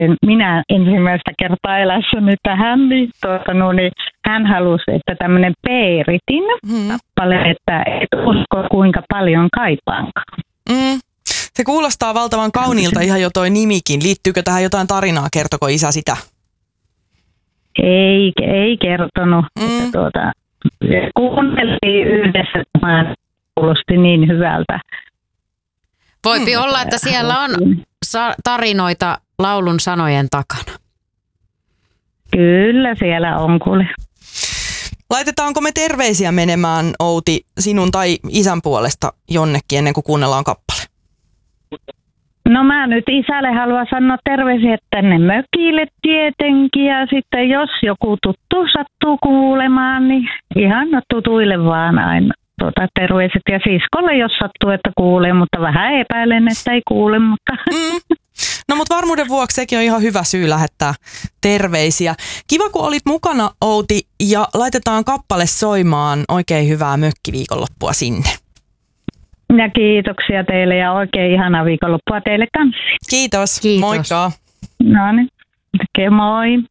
minä ensimmäistä kertaa elässäni tähän, niin, niin hän halusi, että tämmöinen Peeritin kappale, että et usko kuinka paljon kaipaankaan. Se kuulostaa valtavan kauniilta ihan jo toi nimikin. Liittyykö tähän jotain tarinaa? Kertoko isä sitä? Ei kertonut. Että kuunneltiin yhdessä, tämä kuulosti niin hyvältä. Voipi olla, että siellä on tarinoita laulun sanojen takana. Kyllä siellä on, kuule. Laitetaanko me terveisiä menemään, Outi, sinun tai isän puolesta jonnekin ennen kuin kuunnellaan kappale? No mä nyt isälle haluan sanoa terveisiä tänne mökille tietenkin, ja sitten jos joku tuttu sattuu kuulemaan, niin ihan tutuille vaan aina terveiset. Ja siskolle jos sattuu, että kuulee, mutta vähän epäilen, että ei kuule. Mutta. No mutta varmuuden vuoksi sekin on ihan hyvä syy lähettää terveisiä. Kiva kun olit mukana, Outi, ja laitetaan kappale soimaan. Oikein hyvää mökkiviikonloppua sinne. Ja kiitoksia teille ja oikein ihanaa viikonloppua teille kanssa. Kiitos. Kiitos. Moikka. No niin, moi.